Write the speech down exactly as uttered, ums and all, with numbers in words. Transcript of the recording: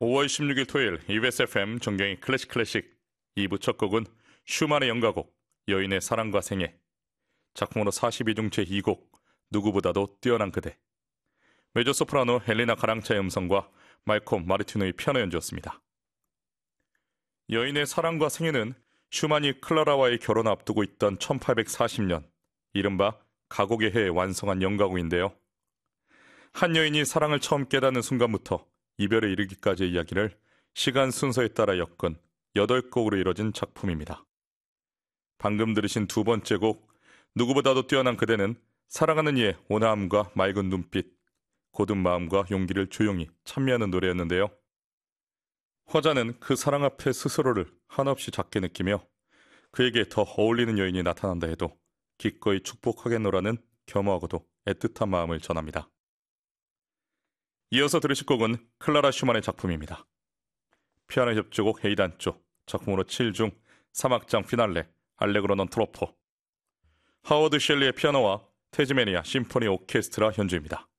오월 십육일 토요일 이비에스 에프엠 정경희 클래식 클래식 이 부 첫 곡은 슈만의 연가곡 여인의 사랑과 생애, 작품으로 사십이 중 제이 곡 누구보다도 뛰어난 그대, 메조소프라노 헬리나 가랑차의 음성과 말콤 마르티노의 피아노 연주였습니다. 여인의 사랑과 생애는 슈만이 클라라와의 결혼을 앞두고 있던 천팔백사십 년, 이른바 가곡의 해에 완성한 연가곡인데요. 한 여인이 사랑을 처음 깨닫는 순간부터 이별에 이르기까지의 이야기를 시간 순서에 따라 엮은 여덟 곡으로 이뤄진 작품입니다. 방금 들으신 두 번째 곡 누구보다도 뛰어난 그대는 사랑하는 이의 온화함과 맑은 눈빛, 고든 마음과 용기를 조용히 찬미하는 노래였는데요. 화자는 그 사랑 앞에 스스로를 한없이 작게 느끼며 그에게 더 어울리는 여인이 나타난다 해도 기꺼이 축복하겠노라는 겸허하고도 애틋한 마음을 전합니다. 이어서 들으실 곡은 클라라 슈만의 작품입니다. 피아노 협주곡 헤이단조, 작품으로 칠 중 삼 악장 피날레 알레그로 넌 트로포, 하워드 셸리의 피아노와 테즈메니아 심포니 오케스트라 연주입니다.